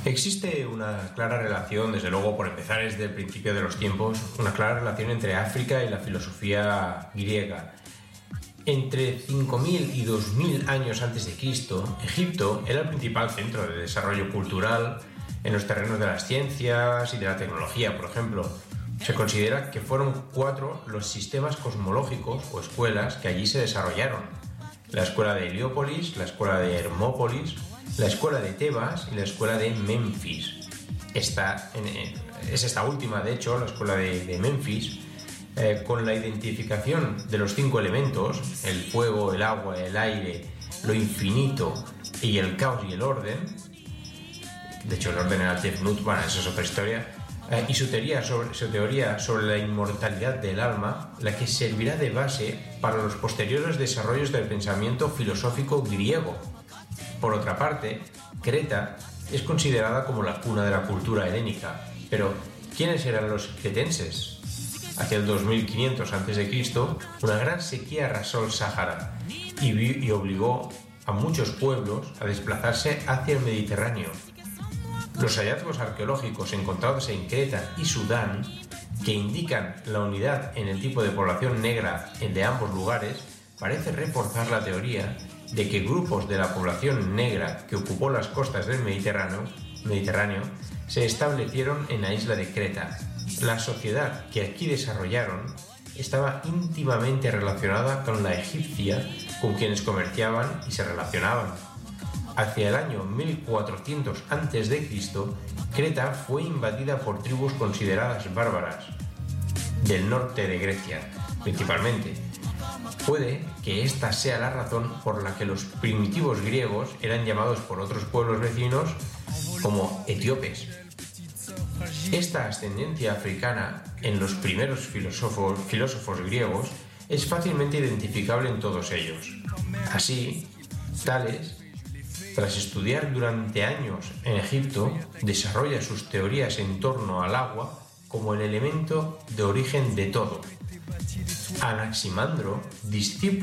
Existe una clara relación, desde luego, por empezar desde el principio de los tiempos, una clara relación entre África y la filosofía griega. Entre 5000 y 2000 años antes de Cristo, Egipto era el principal centro de desarrollo cultural en los terrenos de las ciencias y de la tecnología, por ejemplo. Se considera que fueron 4 los sistemas cosmológicos o escuelas que allí se desarrollaron: la escuela de Heliópolis, la escuela de Hermópolis, la escuela de Tebas y la escuela de Memphis. Es esta última, de hecho, la escuela de Memphis, con la identificación de los 5 elementos, el fuego, el agua, el aire, lo infinito y el caos y el orden. De hecho, el orden era el Tefnut, bueno, eso es otra historia. Y su teoría sobre la inmortalidad del alma, la que servirá de base para los posteriores desarrollos del pensamiento filosófico griego. Por otra parte, Creta es considerada como la cuna de la cultura helénica. Pero, ¿quiénes eran los cretenses? Hacia el 2500 a.C., una gran sequía arrasó el Sáhara y obligó a muchos pueblos a desplazarse hacia el Mediterráneo. Los hallazgos arqueológicos encontrados en Creta y Sudán, que indican la unidad en el tipo de población negra de ambos lugares, parece reforzar la teoría de que grupos de la población negra que ocupó las costas del Mediterráneo se establecieron en la isla de Creta. La sociedad que aquí desarrollaron estaba íntimamente relacionada con la egipcia, con quienes comerciaban y se relacionaban. Hacia el año 1400 a.C., Creta fue invadida por tribus consideradas bárbaras, del norte de Grecia, principalmente. Puede que esta sea la razón por la que los primitivos griegos eran llamados por otros pueblos vecinos como etíopes. Esta ascendencia africana en los primeros filósofos griegos es fácilmente identificable en todos ellos. Así, Tales, tras estudiar durante años en Egipto, desarrolla sus teorías en torno al agua como el elemento de origen de todo. Anaximandro, discípulo